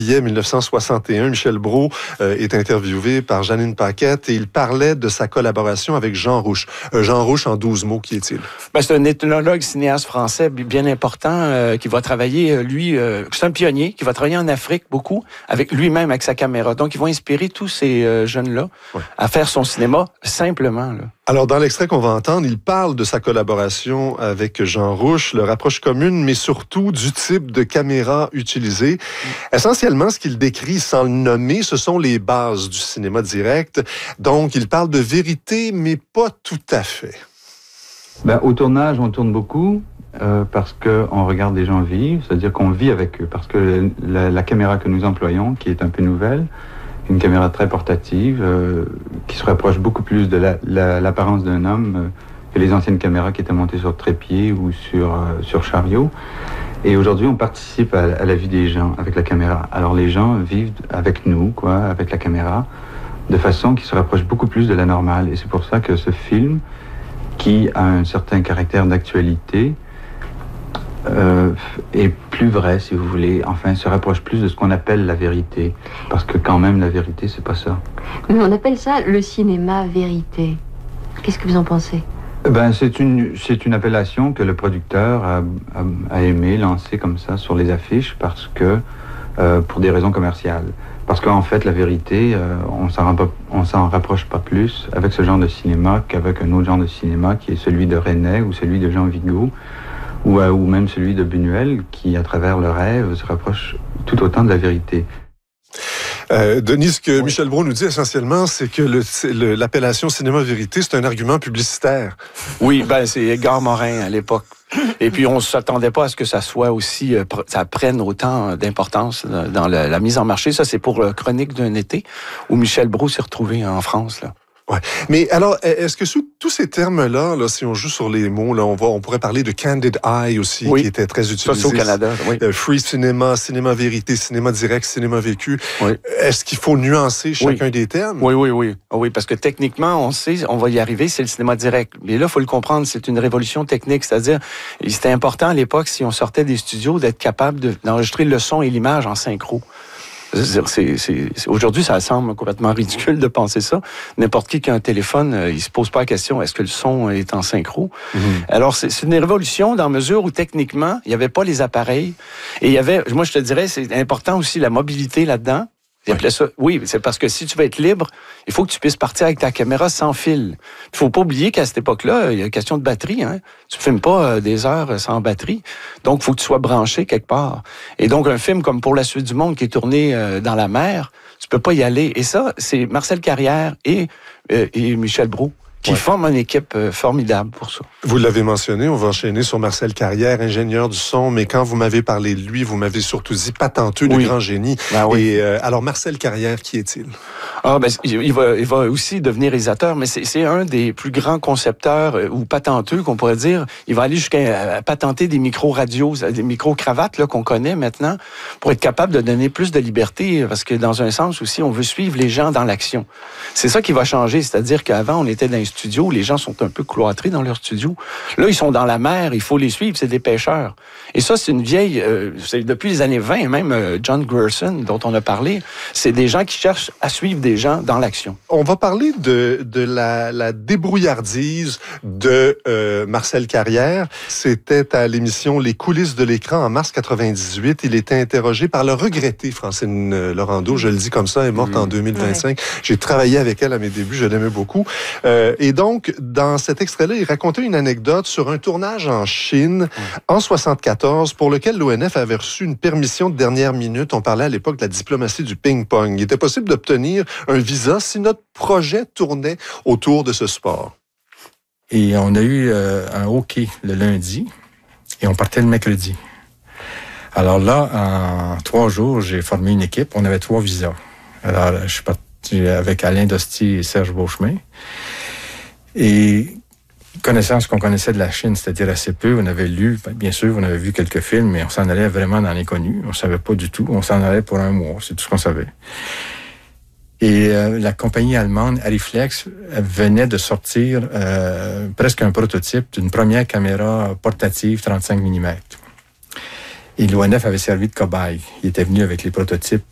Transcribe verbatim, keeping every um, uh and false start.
juillet mille neuf cent soixante et un, Michel Brault euh, est interviewé par Janine Paquette et il parlait de sa collaboration avec Jean Rouch. Euh, Jean Rouch, en douze mots, qui est-il? Ben, c'est un ethnologue cinéaste français bien important euh, qui va travailler, lui, euh, c'est un pionnier, qui va travailler en Afrique beaucoup, avec lui-même, avec sa caméra. Donc, il va inspirer tous ces euh, jeunes-là ouais. à faire son cinéma simplement. Là. Alors, dans l'extrait qu'on va entendre, il parle de sa collaboration avec Jean Rouch, leur approche commune, mais surtout du type de caméra utilisée. Mm. Essentiellement, ce qu'il décrit sans le nommer, ce sont les bases du cinéma direct. Donc, il parle de vérité, mais pas tout à fait. Ben, au tournage, on tourne beaucoup euh, parce qu'on regarde des gens vivre, c'est-à-dire qu'on vit avec eux. Parce que la, la caméra que nous employons, qui est un peu nouvelle, une caméra très portative, euh, qui se rapproche beaucoup plus de la, la, l'apparence d'un homme euh, que les anciennes caméras qui étaient montées sur trépied ou sur, euh, sur chariot. Et aujourd'hui, on participe à, à la vie des gens avec la caméra. Alors les gens vivent avec nous, quoi, avec la caméra, de façon qui se rapproche beaucoup plus de la normale. Et c'est pour ça que ce film, qui a un certain caractère d'actualité, euh, est plus vrai, si vous voulez, enfin, se rapproche plus de ce qu'on appelle la vérité. Parce que quand même, la vérité, c'est pas ça. Mais on appelle ça le cinéma vérité. Qu'est-ce que vous en pensez? Ben, c'est une, c'est une appellation que le producteur a, a, a aimé lancer comme ça sur les affiches parce que, euh, pour des raisons commerciales. Parce qu'en fait, la vérité, euh, on s'en rend pas, on s'en rapproche pas plus avec ce genre de cinéma qu'avec un autre genre de cinéma qui est celui de Resnais ou celui de Jean Vigo ou, euh, ou même celui de Buñuel qui, à travers le rêve, se rapproche tout autant de la vérité. Euh, Denis, ce que oui. Michel Brault nous dit essentiellement, c'est que le, le, l'appellation cinéma-vérité, c'est un argument publicitaire. Oui, ben c'est Edgar Morin à l'époque. Et puis, on ne s'attendait pas à ce que ça soit aussi, euh, ça prenne autant d'importance dans la, la mise en marché. Ça, c'est pour euh, Chronique d'un été, où Michel Brault s'est retrouvé en France, là. Ouais. Mais alors, est-ce que sous tous ces termes-là, là, si on joue sur les mots, là, on va, on pourrait parler de Candid Eye aussi, oui. qui était très utilisé. Ça, c'est au Canada, oui. Euh, free cinéma, cinéma vérité, cinéma direct, cinéma vécu. Oui. Est-ce qu'il faut nuancer chacun oui. des termes? Oui, oui, oui. Oui, parce que techniquement, on sait, on va y arriver, c'est le cinéma direct. Mais là, il faut le comprendre, c'est une révolution technique. C'est-à-dire, c'était important à l'époque, si on sortait des studios, d'être capable de, d'enregistrer le son et l'image en synchro. C'est, c'est, c'est, aujourd'hui, ça semble complètement ridicule de penser ça. N'importe qui qui a un téléphone, euh, il se pose pas la question, est-ce que le son est en synchro? Mm-hmm. Alors, c'est, c'est une révolution dans la mesure où, techniquement, il n'y avait pas les appareils. Et il y avait, moi, je te dirais, c'est important aussi la mobilité là-dedans. Ils appelaient ça, oui, c'est parce que si tu veux être libre, il faut que tu puisses partir avec ta caméra sans fil. Il faut pas oublier qu'à cette époque-là, il y a une question de batterie. Hein? Tu ne filmes pas des heures sans batterie. Donc, il faut que tu sois branché quelque part. Et donc, un film comme Pour la suite du monde qui est tourné dans la mer, tu peux pas y aller. Et ça, c'est Marcel Carrière et, euh, et Michel Brault qui ouais. forment une équipe euh, formidable pour ça. Vous l'avez mentionné, on va enchaîner sur Marcel Carrière, ingénieur du son, mais quand vous m'avez parlé de lui, vous m'avez surtout dit patenteux de oui. grand génie. Ben oui. Et euh, alors, Marcel Carrière, qui est-il? Ah, ben, il va, il va aussi devenir réalisateur, mais c'est, c'est un des plus grands concepteurs euh, ou patenteux qu'on pourrait dire. Il va aller jusqu'à euh, patenter des micro-radios, des micro-cravates là, qu'on connaît maintenant, pour être capable de donner plus de liberté, parce que dans un sens aussi, on veut suivre les gens dans l'action. C'est ça qui va changer, c'est-à-dire qu'avant, on était dans un studio, les gens sont un peu cloîtrés dans leur studio. Là, ils sont dans la mer, il faut les suivre, c'est des pêcheurs. Et ça, c'est une vieille... Euh, c'est depuis les années vingt, même euh, John Grierson, dont on a parlé, c'est des gens qui cherchent à suivre des gens dans l'action. On va parler de, de la, la débrouillardise de euh, Marcel Carrière. C'était à l'émission Les coulisses de l'écran en mars quatre-vingt-dix-huit. Il était interrogé par le regretté Francine Laurando, je le dis comme ça, elle est morte mmh. en deux mille vingt-cinq. Ouais. J'ai travaillé avec elle à mes débuts, je l'aimais beaucoup. Euh, et donc, dans cet extrait-là, il racontait une anecdote sur un tournage en Chine mmh. en soixante-quatorze pour lequel l'O N F avait reçu une permission de dernière minute. On parlait à l'époque de la diplomatie du ping-pong. Il était possible d'obtenir un visa si notre projet tournait autour de ce sport. Et on a eu euh, un hockey le lundi et on partait le mercredi. Alors là, en trois jours, j'ai formé une équipe. On avait trois visas. Alors, je suis parti avec Alain Dostier et Serge Beauchemin. Et connaissant ce qu'on connaissait de la Chine, c'est-à-dire assez peu, on avait lu, bien sûr, on avait vu quelques films, mais on s'en allait vraiment dans l'inconnu. On savait pas du tout. On s'en allait pour un mois, c'est tout ce qu'on savait. Et euh, la compagnie allemande Arriflex venait de sortir euh, presque un prototype d'une première caméra portative trente-cinq millimètres. Et l'O N F avait servi de cobaye. Il était venu avec les prototypes